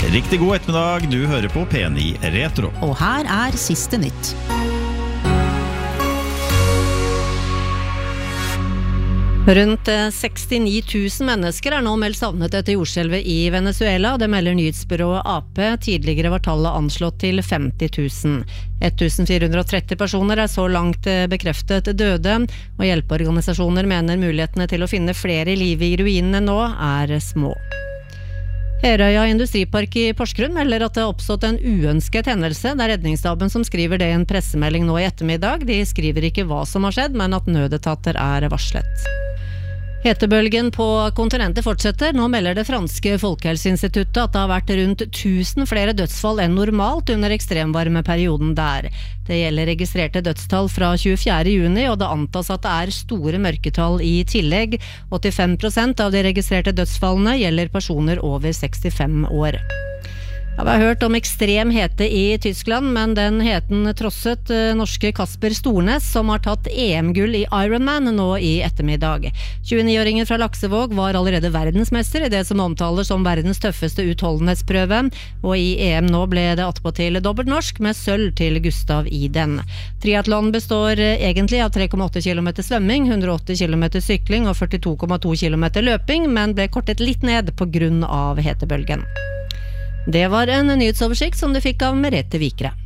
Riktig god ettermiddag, du hører på P9 Retro. Og her siste nytt. Rundt 69 000 mennesker nå meldt savnet etter jordskjelvet i Venezuela. Det melder nyhetsbyrået AP. Tidligere var tallet anslått til 50 000. 1430 personer så langt bekreftet døde, og hjelpeorganisasjoner mener mulighetene til å finne flere i live i ruinene nå små. Herøya Industripark i Porsgrunn melder at det har oppstått en uønsket hendelse. Det redningsstaben som skriver det i en pressemelding nå i ettermiddag. De skriver ikke hva som har skjedd, men at nødetater varslet. Hetebølgen på kontinentet fortsetter. Nå melder det franske Folkehelseinstituttet at det har vært rundt 1000 flere dødsfall enn normalt under ekstremvarmeperioden der. Det gjelder registrerte dødstall fra 24. juni, og det antas at det store mørketall i tillegg. 85% av de registrerte dødsfallene gjelder personer over 65 år. Ja, vi har hørt om ekstrem hete i Tyskland, men den heten trosset norske Kasper Stornes, som har tatt EM-gull i Ironman nå i ettermiddag. 29-åringen fra Laksevåg var allerede verdensmester i det som omtales som verdens tøffeste utholdenhetsprøve, og i EM nå ble det attpåtil dobbelt norsk med sølv til Gustav Iden. Triathlon består egentlig av 3,8 km svømming, 180 km sykling og 42,2 km løping, men ble kortet litt ned på grunn av hetebølgen. Det var en nyhetsoversikt som du fikk av Merete Vikre.